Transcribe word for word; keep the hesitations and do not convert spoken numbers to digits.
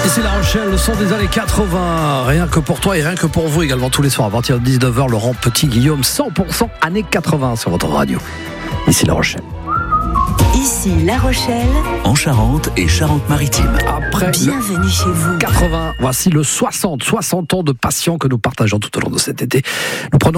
C'est La Rochelle, le son des années quatre-vingts. Rien que pour toi et rien que pour vous également tous les soirs à partir de dix-neuf heures. Laurent Petit-Guillaume, cent pour cent années quatre-vingts sur votre radio. Ici La Rochelle. Ici La Rochelle, en Charente et Charente-Maritime. Après bienvenue chez vous. quatre-vingts, voici le soixante, soixante ans de passion que nous partageons tout au long de cet été. Nous prenons